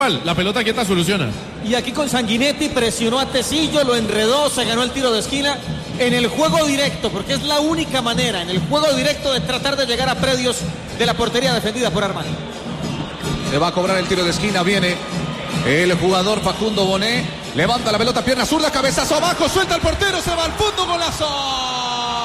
La pelota quieta soluciona. Y aquí con Sanguinetti presionó a Tecillo, lo enredó, se ganó el tiro de esquina en el juego directo, porque es la única manera en el juego directo de tratar de llegar a predios de la portería defendida por Armani. Se va a cobrar el tiro de esquina, viene el jugador Facundo Bonet, levanta la pelota, pierna zurda, cabezazo abajo, suelta al portero, se va al fondo, golazo.